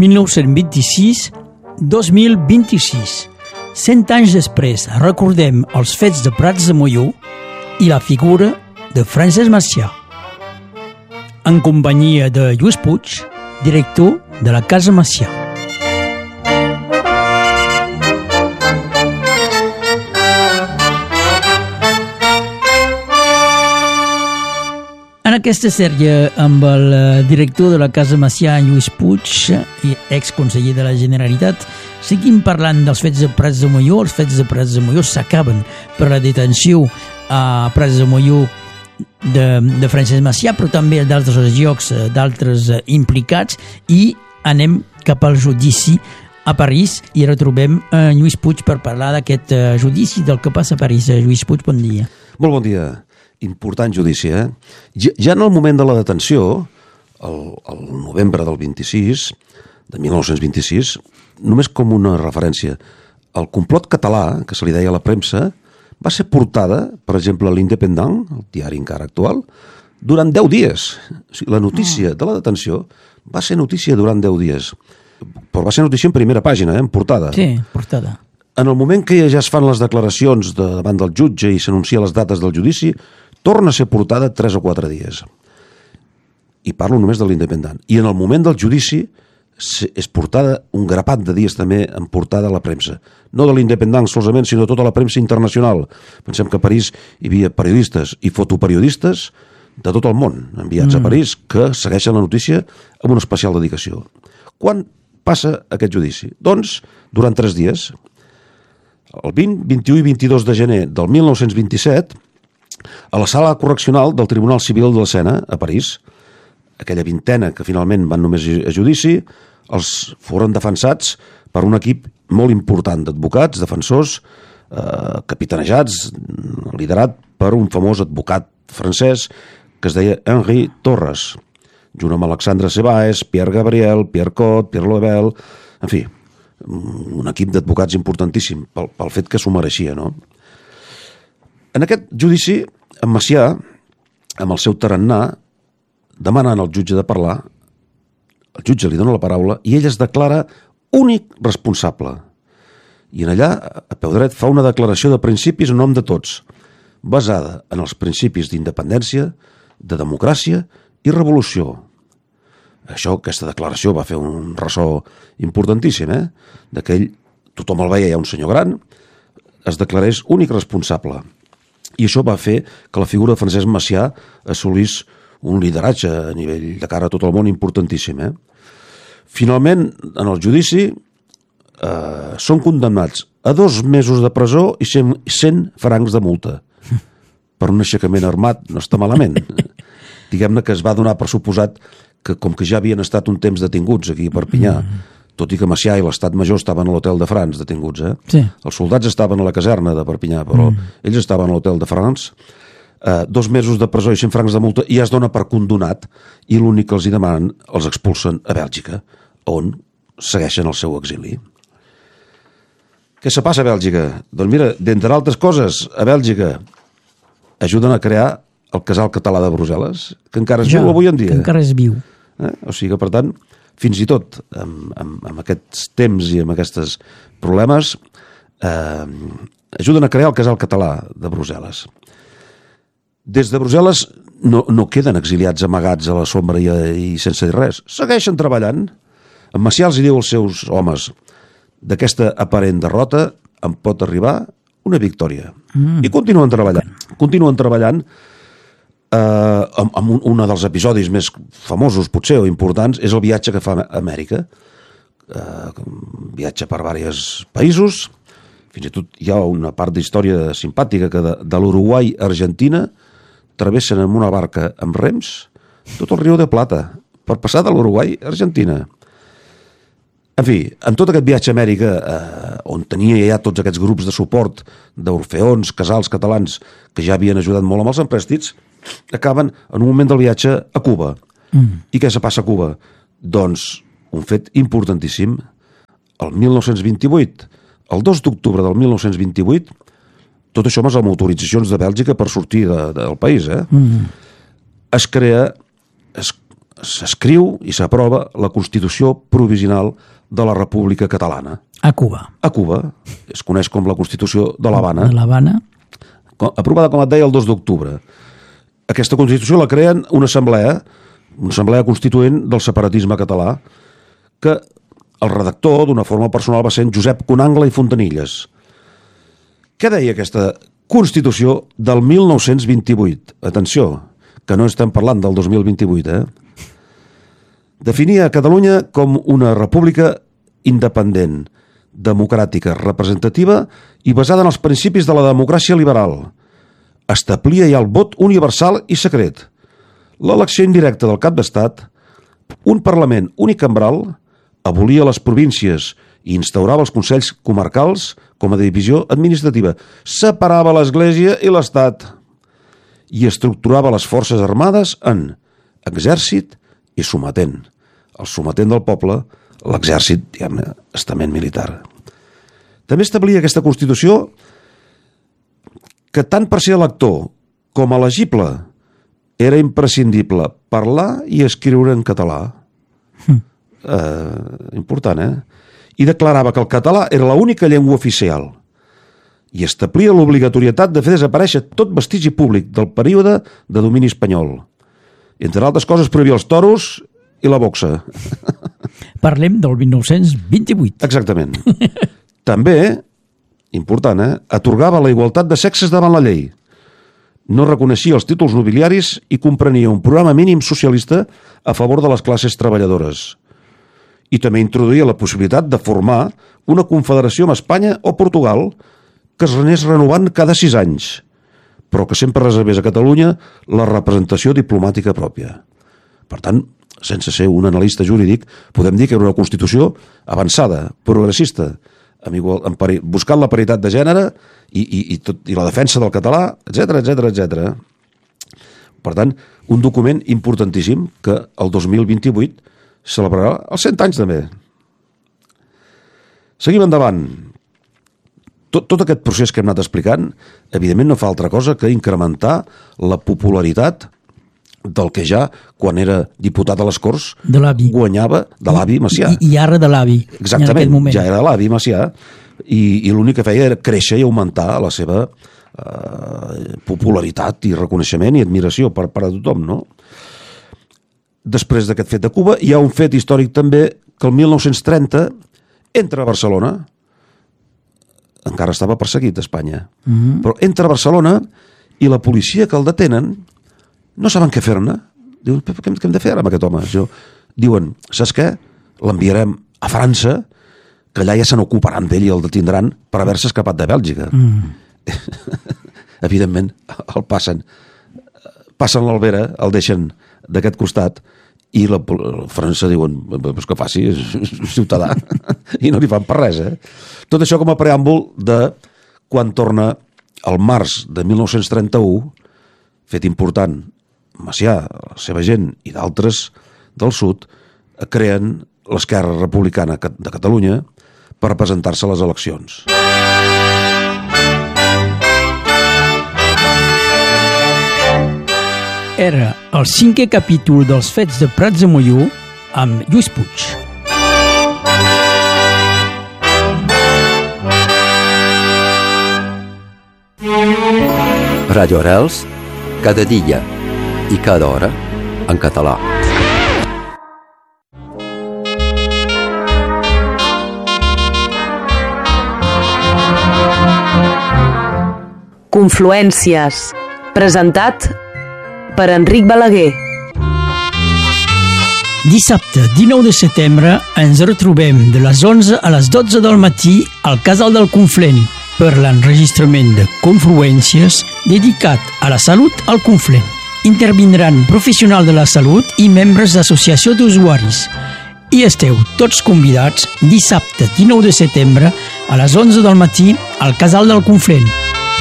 1926-2026. 100 anys després recordem els fets de Prats de Molló i la figura de Francesc Macià. En companyia de Lluís Puig, director de la Casa Macià. En aquesta sèrie amb el director de la Casa Macià, Lluís Puig, i exconseller de la Generalitat, seguim parlant dels fets de Prats de Molló. Els fets de Prats de Molló s'acaben per la detenció a Prats de Molló de Francesc Macià, però també d'altres llocs, d'altres implicats, i anem cap al judici a París i retrobem Lluís Puig per parlar d'aquest judici, del que passa a París. Lluís Puig, bon dia. Molt bon dia. Important judici, eh? Ja en el moment de la detenció, el novembre del 26, de 1926, només com una referència, el complot català, que se li deia a la premsa, va ser portada, per exemple, a l'Independent, el diari encara actual, durant 10 dies. O sigui, la notícia de la detenció va ser notícia durant 10 dies. Però va ser notícia en primera pàgina, en portada. Sí, portada. En el moment que ja es fan les declaracions davant del jutge i s'anuncia les dates del judici, torna a ser portada 3 o 4 dies. I parlo només de l'Independent. I en el moment del judici és portada un grapat de dies també en portada a la premsa. No de l'Independent solament, sinó tota la premsa internacional. Pensem que a París hi havia periodistes i fotoperiodistes de tot el món enviats a París que segueixen la notícia amb una especial dedicació. Quan passa aquest judici? Doncs durant 3 dies. El 20, 21 i 22 de gener del 1927, a la sala correccional del Tribunal Civil de la Sena, a París, aquella vintena que finalment van només a judici, els foren defensats per un equip molt important d'advocats, defensors, capitanejats, liderat per un famós advocat francès que es deia Henri Torres, junt amb Alexandre Sebaes, Pierre Gabriel, Pierre Cot, Pierre Lebel, en fi, un equip d'advocats importantíssim pel fet que s'ho mereixia, no? En aquest judici, en Macià, amb el seu tarannà, demanant al jutge de parlar, el jutge li dona la paraula i ell es declara únic responsable. I en allà, a peu dret, fa una declaració de principis en nom de tots, basada en els principis d'independència, de democràcia i revolució. Aquesta declaració va fer un ressò importantíssim, d'aquell, tothom el veia ja un senyor gran, es declarés únic responsable. I això va fer que la figura de Francesc Macià assolís un lideratge a nivell de cara a tot el món importantíssim. Finalment, en el judici, són condemnats a 2 mesos de presó i 100 francs de multa. Per un aixecament armat no està malament. Diguem-ne que es va donar per suposat que, com que ja havien estat un temps detinguts aquí a Perpinyà, tot i que Macià i l'Estat Major estaven a l'Hotel de France detinguts, Sí. Els soldats estaven a la caserna de Perpinyà, però ells estaven a l'Hotel de France. 2 mesos de presó i 100 francs de multa i ja es dona per condonat, i l'únic que els hi demanen els expulsen a Bèlgica, on segueixen el seu exili. Què se passa a Bèlgica? Doncs mira, d'entre altres coses, a Bèlgica ajuden a crear el Casal Català de Brussel·les, que encara es viu avui en dia. Que encara es viu. O sigui que, per tant, fins i tot amb aquests temps i amb aquests problemes, ajuden a crear el Casal Català de Brussel·les. Des de Brussel·les no queden exiliats amagats a la sombra i sense dir res. Segueixen treballant. En Macià els diu als seus homes: d'aquesta aparent derrota en pot arribar una victòria. I continuen treballant. Continuen treballant amb un dels episodis més famosos, potser, o importants, és el viatge que fa a Amèrica. Viatja per diversos països. Fins i tot hi ha una part d'història simpàtica que de l'Uruguai a Argentina travessen amb una barca amb rems tot el Riu de Plata per passar de l'Uruguai a Argentina. En fi, en tot aquest viatge a Amèrica, on tenia ja tots aquests grups de suport d'orfeons, casals catalans que ja havien ajudat molt amb els emprèstits, acaben en un moment del viatge a Cuba. I què se passa a Cuba? Doncs un fet importantíssim. El 1928, el 2 d'octubre del 1928, tot això amb autoritzacions de Bèlgica per sortir del país, es crea, s'escriu i s'aprova la Constitució Provisional de la República Catalana. A Cuba. A Cuba, es coneix com la Constitució de l'Havana. De l'Havana. Aprovada, com et deia, el 2 d'octubre. Aquesta Constitució la creen una assemblea constituent del separatisme català, que el redactor, d'una forma personal, va ser en Josep Conangla i Fontanilles. Què deia aquesta Constitució del 1928? Atenció, que no estem parlant del 2028, Definia Catalunya com una república independent, democràtica, representativa i basada en els principis de la democràcia liberal. Establia ja el vot universal i secret, l'elecció indirecta del cap d'estat, un Parlament unicambral, abolia les províncies i instaurava els consells comarcals com a divisió administrativa, separava l'Església i l'Estat i estructurava les forces armades en exèrcit i sometent. El sometent del poble, l'exèrcit, diguem-ne, estament militar. També establia aquesta Constitució que tant per ser elector com elegible era imprescindible parlar i escriure en català. Important, I declarava que el català era l'única llengua oficial i establia l'obligatorietat de fer desaparèixer tot vestigi públic del període de domini espanyol. Entre altres coses, prohibia els toros i la boxa. Parlem del 1928. Exactament. També, important, atorgava la igualtat de sexes davant la llei. No reconeixia els títols nobiliaris i comprenia un programa mínim socialista a favor de les classes treballadores. I també introduïa la possibilitat de formar una confederació amb Espanya o Portugal que es anés renovant cada 6 anys, però que sempre reservés a Catalunya la representació diplomàtica pròpia. Per tant, sense ser un analista jurídic, podem dir que era una Constitució avançada, progressista, buscant la paritat de gènere i la defensa del català, etc. Per tant, un document importantíssim que el 2028 celebrarà els 100 anys també. Seguim endavant. Tot aquest procés que hem anat explicant, evidentment no fa altra cosa que incrementar la popularitat del que ja, quan era diputat a les Corts, guanyava de l'avi Macià. I ara de l'avi. Exactament, ja era l'avi Macià, i l'únic que feia era créixer i augmentar la seva popularitat i reconeixement i admiració per a tothom, no? Després d'aquest fet de Cuba, hi ha un fet històric també que el 1930 entra a Barcelona, encara estava perseguit a Espanya, però entra a Barcelona i la policia que el detenen no saben què fer-ne. Diuen, què hem de fer ara amb aquest home? Diuen, saps què? L'enviarem a França, que allà ja se n'ocuparan d'ell i el detindran per haver-se escapat de Bèlgica. Evidentment, el passen l'Albera, el deixen d'aquest costat i la França diuen que faci, és ciutadà i no li fan per res. Tot això com a preàmbul de quan torna al març de 1931, fet important, Macià, la seva gent i d'altres del sud creen l'Esquerra Republicana de Catalunya per presentar-se a les eleccions. Era el 5è capítol dels Fets de Prats de Molló amb Lluís Puig. Radio Arrels, cada dia i cada hora en català. Confluències, presentat per Enric Balaguer. Dissabte 19 de setembre ens retrobem de les 11 a les 12 del matí al Casal del Conflent per l'enregistrament de Confluències dedicat a la salut al Conflent. Intervindran professionals de la salut i membres d'associació d'usuaris. I esteu tots convidats dissabte 19 de setembre a les 11 del matí al Casal del Conflent.